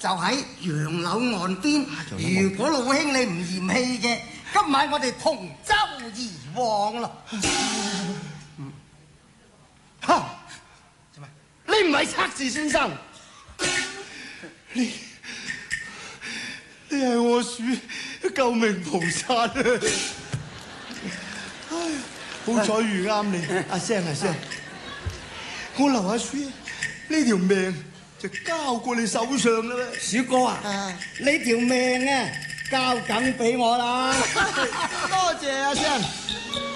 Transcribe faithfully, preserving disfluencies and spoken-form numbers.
就喺楊柳岸邊。如果老兄你唔嫌棄嘅，今晚我哋同舟而往咯。哈！你唔係測字先生， 你你係我屬救命菩薩啊！唉，好彩遇啱你，阿聲阿聲，我留下書呢條命就交過你手上啦。 鼠哥啊，啊你條命啊交緊俾我啦！ 多謝阿聲。